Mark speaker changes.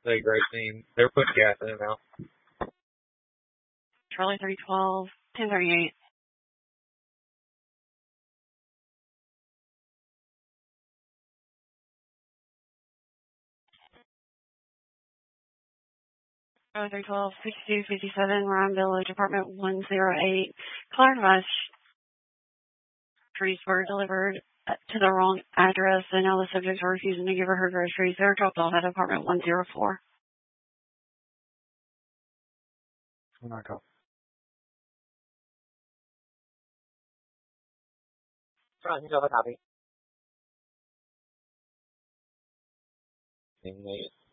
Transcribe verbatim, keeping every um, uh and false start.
Speaker 1: They great team. They're putting gas in it now.
Speaker 2: Charlie three twelve, ten thirty-eight. Charlie three twelve, fifty-two fifty-seven, Ryan Village, apartment one oh eight. Caller advised trees were delivered to the wrong address, and now the subjects are refusing to give her her groceries. They were dropped off at apartment one oh four.
Speaker 1: Oh my God.
Speaker 3: Front, you have a copy.
Speaker 1: Teammate.